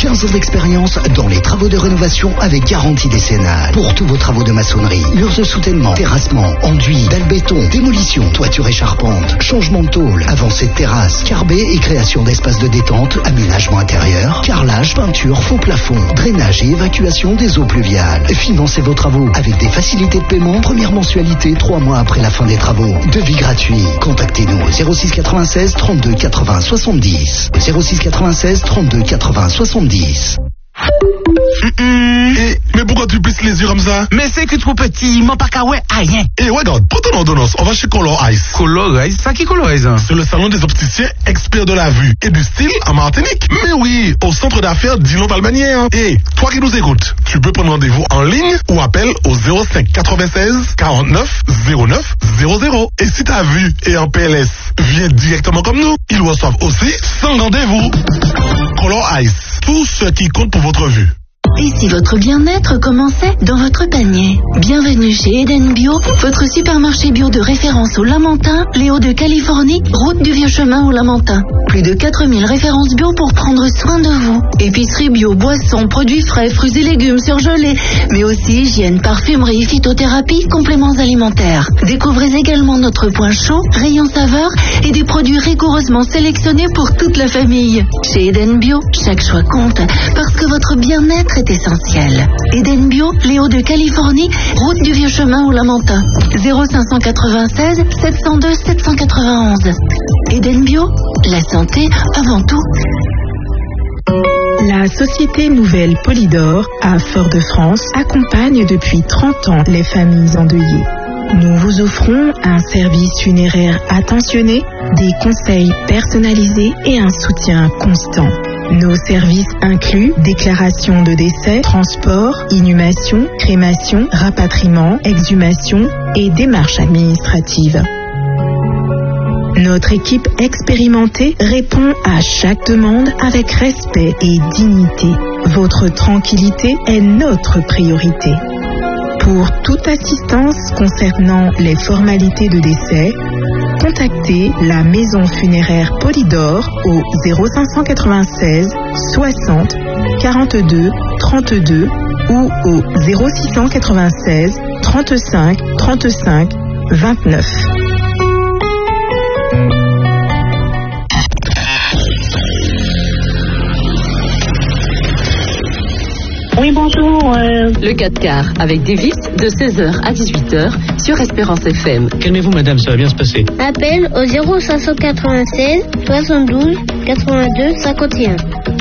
15 ans d'expérience dans les travaux de rénovation avec garantie décennale. Pour tous vos travaux de maçonnerie, murs de soutènement, terrassement, enduit, dalle béton, démolition, toiture et charpente, changement de tôle, avancée de terrasse, carbé et création d'espaces de détente, aménagement intérieur, carrelage, peinture, faux plafond, drainage et évacuation des eaux pluviales. Financez vos travaux avec des facilités de paiement, première mensualité 3 mois après la fin des travaux. Devis gratuit. Contactez-nous 06 96 32 80 70. 06 96 32 80 70. Mais pourquoi tu plisses les yeux comme ça? Mais c'est que trop petit, mon pas qu'à ouais, rien. Regarde, prends ton ordonnance, on va chez Color Ice. Color Ice? Ça qui Color Ice? C'est le salon des opticiens experts de la vue et du style en Martinique. Mais oui, au centre d'affaires Dillon Palmanier. Toi qui nous écoutes, tu peux prendre rendez-vous en ligne ou appelle au 05 96 49 09 00. Et si ta vue est en PLS, viens directement comme nous. Ils reçoivent aussi sans rendez-vous. Color Ice, tout ce qui compte pour votre vue. Et si votre bien-être commençait dans votre panier? Bienvenue chez Eden Bio, votre supermarché bio de référence au Lamentin, les Hauts-de-Californie, route du Vieux-Chemin au Lamentin. Plus de 4000 références bio pour prendre soin de vous. Épicerie bio, boissons, produits frais, fruits et légumes surgelés, mais aussi hygiène, parfumerie, phytothérapie, compléments alimentaires. Découvrez également notre point chaud, rayon saveur et des produits rigoureusement sélectionnés pour toute la famille. Chez Eden Bio, chaque choix compte parce que votre bien-être est essentiel. Eden Bio, les Hauts-de-Californie, route du Vieux-Chemin au Lamentin. 0596 702 791. Eden Bio, la santé avant tout. La Société Nouvelle Polydor à Fort-de-France accompagne depuis 30 ans les familles endeuillées. Nous vous offrons un service funéraire attentionné, des conseils personnalisés et un soutien constant. Nos services incluent déclaration de décès, transport, inhumation, crémation, rapatriement, exhumation et démarches administratives. Notre équipe expérimentée répond à chaque demande avec respect et dignité. Votre tranquillité est notre priorité. Pour toute assistance concernant les formalités de décès, contactez la maison funéraire Polydor au 0596 60 42 32 ou au 0696 35 35 29. Oui, bonjour. Le 4 quarts avec Davis de 16h à 18h sur Espérance FM. Calmez-vous, madame, ça va bien se passer. Appel au 0596 72 82 51.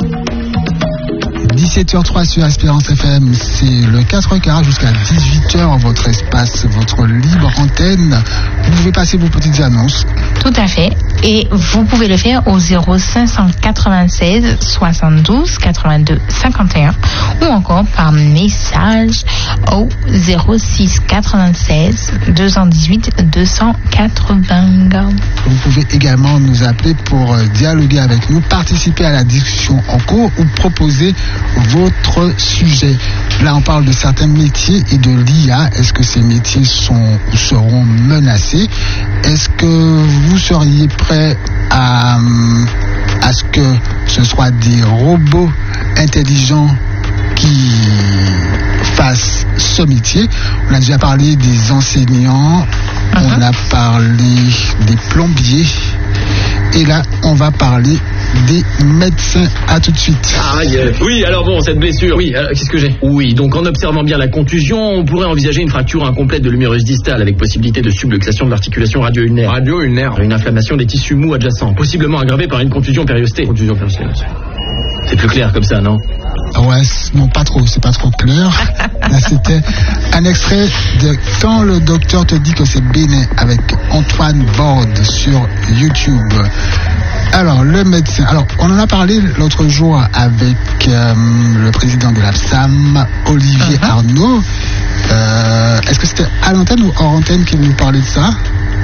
17h03 sur Espérance FM, c'est le 4 quarts jusqu'à 18h, votre espace, votre libre antenne. Vous pouvez passer vos petites annonces. Tout à fait. Et vous pouvez le faire au 0596 72 82 51 ou encore par message au 06 96 218 280. Vous pouvez également nous appeler pour dialoguer avec nous, participer à la discussion en cours ou proposer votre sujet. Là, on parle de certains métiers et de l'IA. Est-ce que ces métiers sont ou seront menacés? Est-ce que vous seriez prêt à ce que ce soit des robots intelligents qui fassent ce métier? On a déjà parlé des enseignants, on a parlé des plombiers, et là, on va parler des médecins. À tout de suite. Oui, alors bon, cette blessure, oui, qu'est-ce que j'ai? Oui, donc en observant bien la contusion, on pourrait envisager une fracture incomplète de l'humérus distal avec possibilité de subluxation de l'articulation radio-ulnaire. Radio-ulnaire? Une inflammation des tissus mous adjacents, possiblement aggravée par une contusion périostée. Contusion périostée. C'est plus clair comme ça, non? Ouais, non, pas trop, c'est pas trop clair. Là, c'était un extrait de Quand le docteur te dit que c'est bénin avec Antoine Borde sur YouTube. Alors, le médecin. Alors, on en a parlé l'autre jour avec le président de l'APSAM, Olivier Arnaud. Est-ce que c'était à l'antenne ou hors antenne qu'il nous parlait de ça?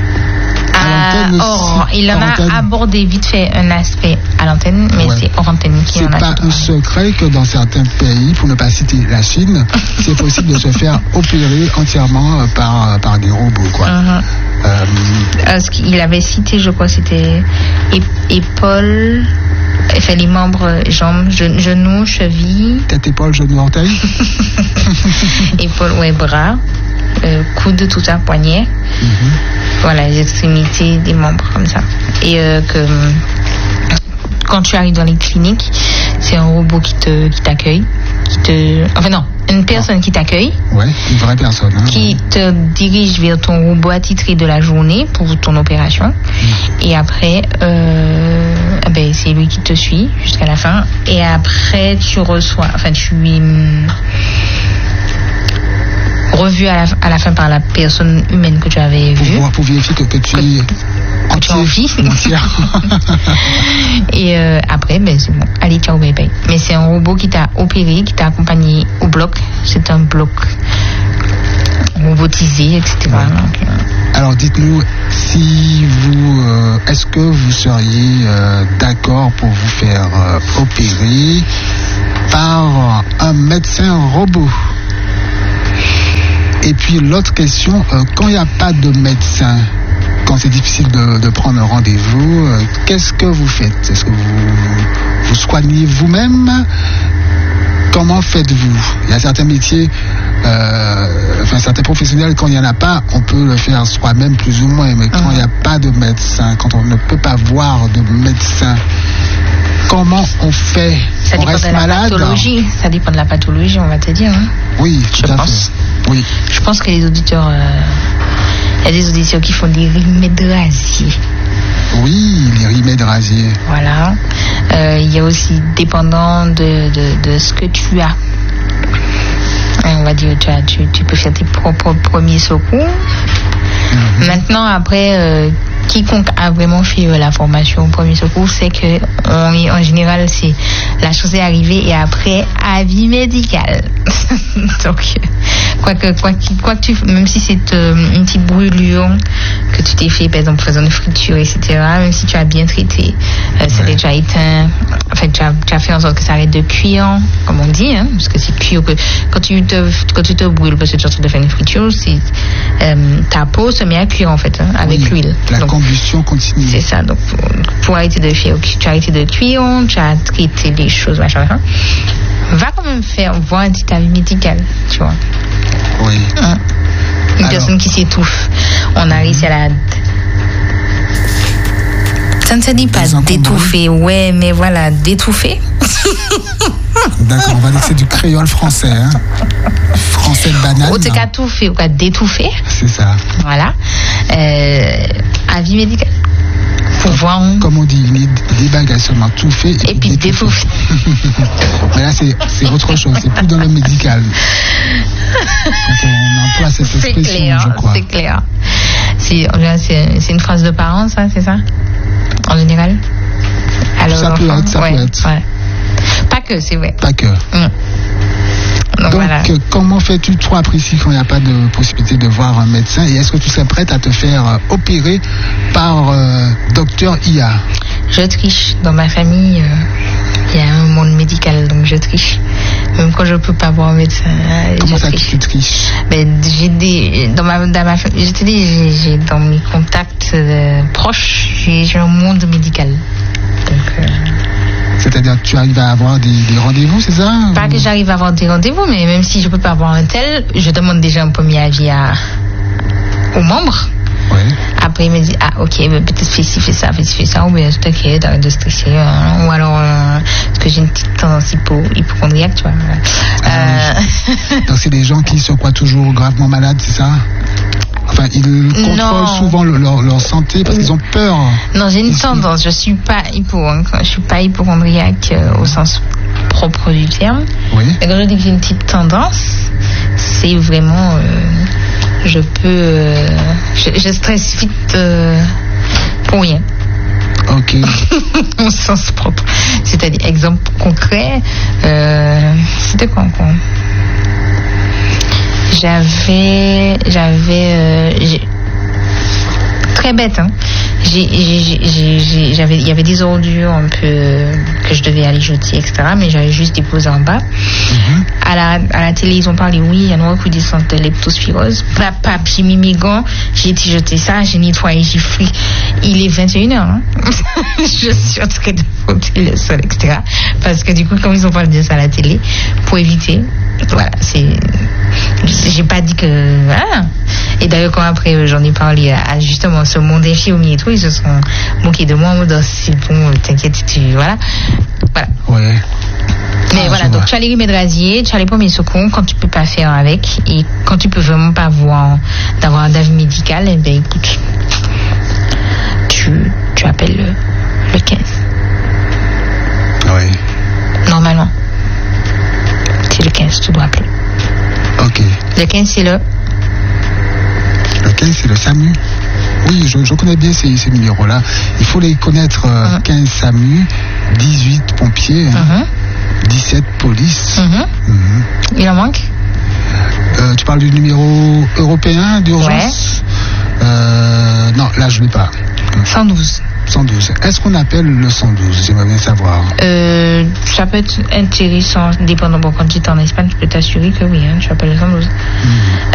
Il en a abordé vite fait un aspect à l'antenne, mais c'est hors antenne qui en a. C'est pas un secret que dans certains pays, pour ne pas citer la Chine, c'est possible de se faire opérer entièrement par des robots, quoi. Ce qu'il avait cité, je crois, c'était épaule. Elle fait les membres, jambes, genoux, chevilles. Tête, épaule, genou, orteil. Épaule, ouais, bras, coude, tout ça, poignet. Voilà, les extrémités des membres, comme ça. Et quand tu arrives dans les cliniques, c'est un robot qui t'accueille. Une personne qui t'accueille. Ouais, une vraie personne. Hein, qui te dirige vers ton robot attitré de la journée pour ton opération. Et après, c'est lui qui te suit jusqu'à la fin. Et après, tu es revu à la fin par la personne humaine que tu avais vue. Pour vérifier que tu es en vie. Et après, c'est bon. Allez, ciao, bye bye. Mais c'est un robot qui t'a opéré, qui t'a accompagné au bloc. C'est un bloc robotisé, etc. Donc, alors, dites-nous, est-ce que vous seriez d'accord pour vous faire opérer par un médecin robot? Et puis l'autre question, quand il n'y a pas de médecin, quand c'est difficile de prendre un rendez-vous, qu'est-ce que vous faites? Est-ce que vous soignez vous-même? Comment faites-vous? Il y a certains métiers, certains professionnels, quand il n'y en a pas, on peut le faire soi-même plus ou moins, mais quand il n'y a pas de médecin, quand on ne peut pas voir de médecin, comment on fait? Ça dépend de la pathologie. Ça dépend de la pathologie, on va te dire. Hein. Oui, tout à fait. Oui. Je pense que les auditeurs, il y a des auditeurs qui font des remèdes rasiers. Oui, les remèdes rasiers. Voilà. Il y a aussi dépendant de ce que tu as. On va dire, tu peux faire tes propres premiers secours. Maintenant, après, quiconque a vraiment fait la formation au premier secours, c'est que en général, c'est la chose est arrivée et après, avis médical. Donc, quoi que tu, même si c'est une petite brûlure que tu t'es fait, par exemple, faisant une friture, etc., même si tu as bien traité, ça déjà éteint, en fait, tu as fait en sorte que ça arrête de cuire, comme on dit, hein, parce que c'est cuire que, quand tu te brûles, parce que tu es en train de faire une friture, ta peau se met à cuire, en fait, hein, avec l'huile. La combustion continue. C'est ça, donc, pour arrêter de cuire, tu as arrêté de cuire, tu as traité les choses, machin. Va quand même voir un petit avis médical, tu vois. Oui. Une personne qui s'étouffe. On a réussi à la... Ça ne se dit pas d'étouffer, ouais, mais voilà, d'étouffer. D'accord, on va dire que c'est du créole français, hein. Français de banane. Ou t'es qu'à touffer, ou qu'à d'étouffer. C'est ça. Voilà. Avis médical. Pour voir. Comme on dit, des bagages seulement tout fait et puis détouffer. Mais là, c'est autre chose, c'est plus dans le médical. On emploie cette expression, clair, je crois. C'est clair. C'est une phrase de parents, ça, c'est ça? En général? Alors, ça peut être. Ouais. Pas que, c'est vrai. Pas que. Donc voilà. Comment fais-tu, toi, Priscille, quand il n'y a pas de possibilité de voir un médecin? Et est-ce que tu serais prête à te faire opérer par docteur IA? Je triche. Dans ma famille, il y a un monde médical, donc je triche. Même quand je ne peux pas voir un médecin. Comment ça, tu triches? Dans mes contacts proches, j'ai un monde médical. Donc... C'est-à-dire que tu arrives à avoir des rendez-vous, c'est ça? Pas que j'arrive à avoir des rendez-vous, mais même si je ne peux pas avoir un tel, je demande déjà un premier avis aux membres. Ouais. Après, il me dit, ok, peut-être fais ci, fais ça, ou bien c'est ok, t'arrêtes de stresser. Ou alors, parce que j'ai une petite tendance hypochondriaque, tu vois. Donc, c'est des gens qui se croient toujours gravement malades, c'est ça? Enfin, ils contrôlent souvent leur santé parce qu'ils ont peur. Non, j'ai une tendance. Je suis pas hypochondriaque au sens propre du terme. Oui. Mais quand je dis que j'ai une petite tendance, c'est vraiment, je stresse vite pour rien. Ok. Au sens propre. C'est-à-dire, exemple concret, c'était quoi encore? J'avais très bête, hein. il y avait des ordures un peu que je devais aller jeter, etc. Mais j'avais juste déposé en bas. À la télé, ils ont parlé, oui, il y a une recrudescence de leptospirose. Pap, j'ai mis mes gants, j'ai été jeter ça, j'ai nettoyé, j'ai frit. Il est 21h. Hein. Je suis en train de frotter le sol, etc. Parce que du coup, comme ils ont parlé de ça à la télé, pour éviter, voilà, j'ai pas dit que... Voilà. Et d'ailleurs, quand après j'en ai parlé à justement ce monde infirmier et tout, ils se sont moqués de moi en mode c'est bon, t'inquiète, voilà. Ouais. Mais voilà, donc tu as les remèdes rasiers, tu as les premiers secours quand tu peux pas faire avec, et quand tu peux vraiment pas d'avoir un avis médical, eh ben écoute, tu appelles le 15. Oui. Normalement. C'est le 15, tu dois appeler. Ok. Le 15, c'est le 15, c'est le SAMU. Oui, je connais bien ces numéros-là. Il faut les connaître. 15 SAMU, 18 pompiers, 17 police. Il en manque? Tu parles du numéro européen d'urgence? Non, là je ne l'ai pas. 112. 112. Est-ce qu'on appelle le 112? J'aimerais bien savoir. Ça peut être intéressant, dépendant. Bon, quand tu es en Espagne, je peux t'assurer que oui, hein, tu appelles le 112.